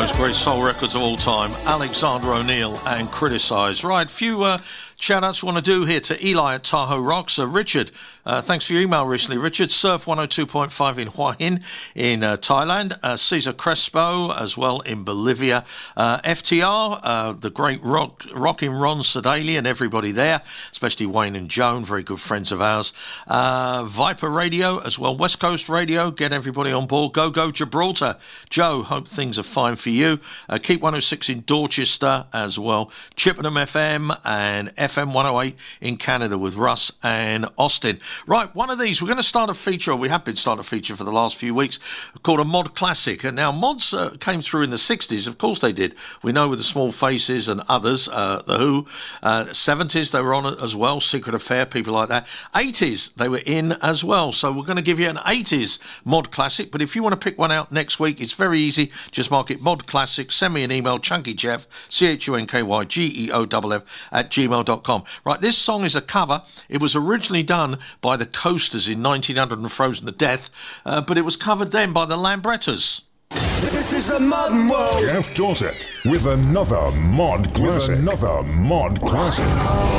most great soul records of all time, Alexander O'Neal and Criticise. Right, few shout-outs we want to do here to Eli at Tahoe Rocks. Richard, thanks for your email recently. Richard, Surf 102.5 in Hua Hin in Thailand. Cesar Crespo as well in Bolivia. FTR, the great rocking Ron Sedaley and everybody there, especially Wayne and Joan, very good friends of ours. Viper Radio as well, West Coast Radio, get everybody on board. Go Gibraltar. Joe, hope things are fine for you. Keep 106 in Dorchester as well. Chippenham FM and FM 108 in Canada with Russ and Austin. Right, one of these, we're going to start a feature, or we have been starting a feature for the last few weeks, called a mod classic. And now, mods came through in the 60s, of course they did. We know with the Small Faces and others, The Who. 70s, they were on it as well, Secret Affair, people like that. 80s, they were in as well. So we're going to give you an 80s mod classic, but if you want to pick one out next week, it's very easy. Just mark it mod classic, send me an email, chunkyjeff, CHUNKYGEOFF at gmail.com. Right, this song is a cover. It was originally done by the Coasters in 1900 and Frozen to Death, but it was covered then by the Lambrettas. This is the modern world. Jeff Dorset with another mod classic.